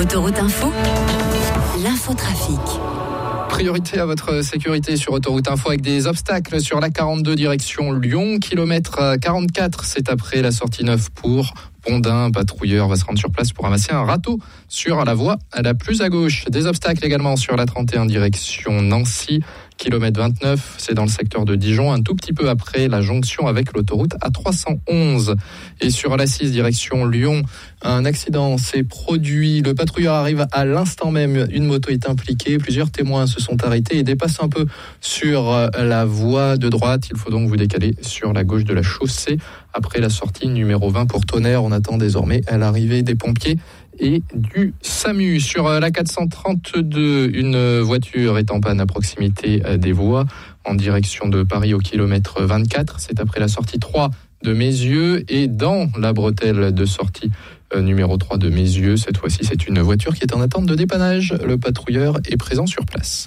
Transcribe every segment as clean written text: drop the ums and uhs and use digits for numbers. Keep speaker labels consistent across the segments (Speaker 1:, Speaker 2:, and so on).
Speaker 1: Autoroute Info, l'infotrafic.
Speaker 2: Priorité à votre sécurité sur Autoroute Info avec des obstacles sur la 42 direction Lyon, kilomètre 44, c'est après la sortie 9 pour Pondin. Un patrouilleur va se rendre sur place pour ramasser un râteau sur la voie la plus à gauche. Des obstacles également sur la 31 direction Nancy, kilomètre 29, c'est dans le secteur de Dijon, un tout petit peu après la jonction avec l'autoroute A311. Et sur la 6 direction Lyon, un accident s'est produit. Le patrouilleur arrive à l'instant même. Une moto est impliquée. Plusieurs témoins se sont arrêtés et dépassent un peu sur la voie de droite. Il faut donc vous décaler sur la gauche de la chaussée. Après la sortie numéro 20 pour Tonnerre, on attend désormais l'arrivée des pompiers et du SAMU. Sur la 432, une voiture est en panne à proximité des voies en direction de Paris au kilomètre 24. C'est après la sortie 3 de Mézieux et dans la bretelle de sortie numéro 3 de Mézieux. Cette fois-ci, c'est une voiture qui est en attente de dépannage. Le patrouilleur est présent sur place.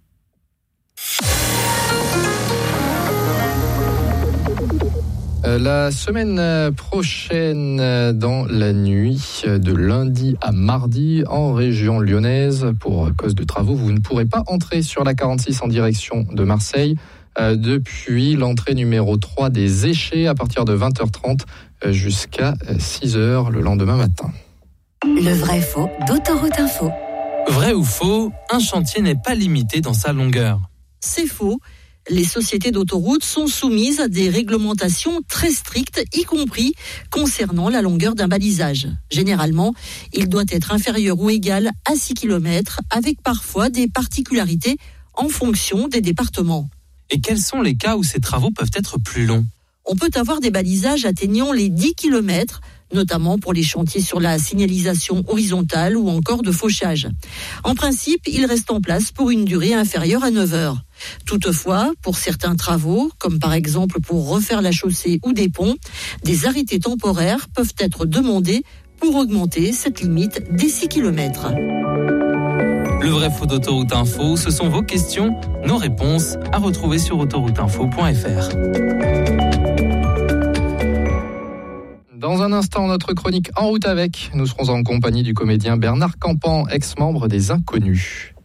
Speaker 2: La semaine prochaine, dans la nuit de lundi à mardi, en région lyonnaise, pour cause de travaux, vous ne pourrez pas entrer sur la 46 en direction de Marseille depuis l'entrée numéro 3 des Échets à partir de 20h30 jusqu'à 6h le lendemain matin.
Speaker 1: Le vrai faux d'Autoroute Info.
Speaker 3: Vrai ou faux, un chantier n'est pas limité dans sa longueur.
Speaker 4: C'est faux. Les sociétés d'autoroutes sont soumises à des réglementations très strictes, y compris concernant la longueur d'un balisage. Généralement, il doit être inférieur ou égal à 6 km, avec parfois des particularités en fonction des départements.
Speaker 3: Et quels sont les cas où ces travaux peuvent être plus longs ?
Speaker 4: On peut avoir des balisages atteignant les 10 km, notamment pour les chantiers sur la signalisation horizontale ou encore de fauchage. En principe, ils restent en place pour une durée inférieure à 9 heures. Toutefois, pour certains travaux, comme par exemple pour refaire la chaussée ou des ponts, des arrêtés temporaires peuvent être demandés pour augmenter cette limite des 6 km.
Speaker 3: Le vrai faux d'Autoroute Info, ce sont vos questions, nos réponses à retrouver sur autorouteinfo.fr.
Speaker 2: Dans un instant, notre chronique En route avec. Nous serons en compagnie du comédien Bernard Campan, ex-membre des Inconnus.